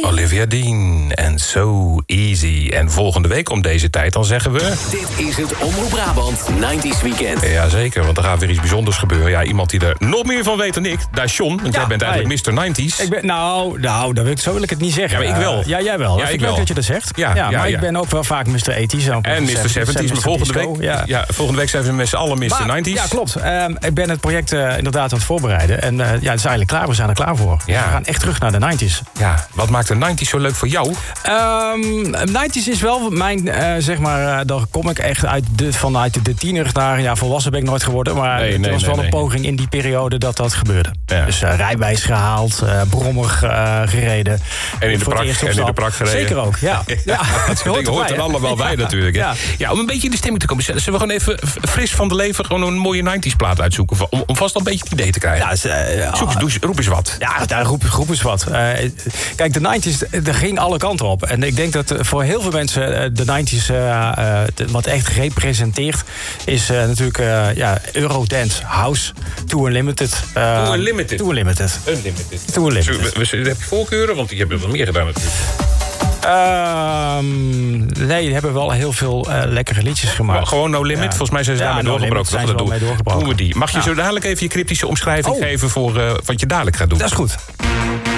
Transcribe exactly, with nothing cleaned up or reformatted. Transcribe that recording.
Olivia Dean en So Easy. En volgende week om deze tijd dan zeggen we... Dit is het Omroep Brabant nineties Weekend. Jazeker, want er gaat weer iets bijzonders gebeuren. Ja, iemand die er nog meer van weet dan ik. Daar is John, want Ja, jij bent eigenlijk hi. mister nineties. Ik ben, nou, nou dat wil ik, zo wil ik het niet zeggen. Ja, maar ik wel. Uh, ja, jij wel. Ja, Dat vind ik ik leuk wel. dat je dat zegt. Ja, ja, maar ja. ik ben ook wel vaak mister eighties. En mister seventies, maar volgende week, ja. Ja. Ja, volgende week zijn we met z'n allen mister Maar, nineties. ja, klopt. Um, ik ben het project uh, inderdaad aan het voorbereiden. En uh, ja, het is eigenlijk klaar. We zijn er klaar voor. Ja. We gaan echt terug naar de nineties. Ja, wat maakt de nineties zo leuk voor jou? Um, nineties is wel mijn, uh, zeg maar, uh, daar kom ik echt uit de, vanuit de tieners naar, ja, volwassen ben ik nooit geworden, maar Nee, het nee, was nee, wel nee. een poging in die periode dat dat gebeurde. Ja. Dus uh, rijbewijs gehaald, uh, brommer uh, gereden. En in de Voor het prak, eerst op en in de stap. prak gereden. Zeker ook, ja. ja. Ja, dat hoort, hoort er hè? allemaal bij natuurlijk. Hè? Ja. Ja, om een beetje in de stemming te komen. Zullen we gewoon even fris van de lever gewoon een mooie nineties plaat uitzoeken? Om, om vast al een beetje het idee te krijgen. Ja, dus, uh, Zoek, eens, doe, eens- roep eens wat. Ja, daar roep, roep eens wat. Uh, kijk, de nineties, er ging alle kanten op. En ik denk dat uh, voor heel veel mensen uh, de nineties, uh, uh, de- wat echt representeert, is uh, natuurlijk uh, ja, Eurodance, House, Too Unlimited. Uh, Too Unlimited. Too Unlimited. Unlimited. Too Unlimited. Zo, we- we- heb je voorkeuren? Want die hebben wel meer gedaan natuurlijk. Um, nee, die hebben wel heel veel uh, lekkere liedjes gemaakt. Maar gewoon No Limit. Ja. Volgens mij zijn ze Ja, daarmee No doorgebroken. Limit zijn toch? ze Dat wel doen, mee doorgebroken. doen we die. Mag je Ja. zo dadelijk even je cryptische omschrijving Oh. geven voor uh, wat je dadelijk gaat doen? Dat is goed.